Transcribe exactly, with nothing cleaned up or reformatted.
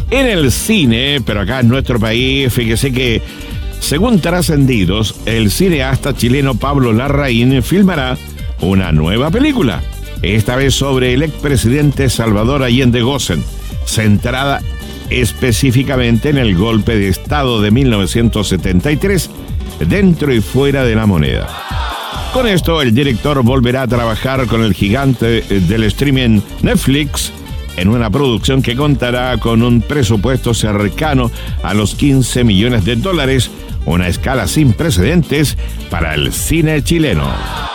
En el cine, pero acá en nuestro país, fíjese que, según trascendidos, el cineasta chileno Pablo Larraín filmará una nueva película, esta vez sobre el expresidente Salvador Allende Gossen, centrada específicamente en el golpe de Estado de mil novecientos setenta y tres, dentro y fuera de la moneda. Con esto, el director volverá a trabajar con el gigante del streaming Netflix en una producción que contará con un presupuesto cercano a los quince millones de dólares, una escala sin precedentes para el cine chileno.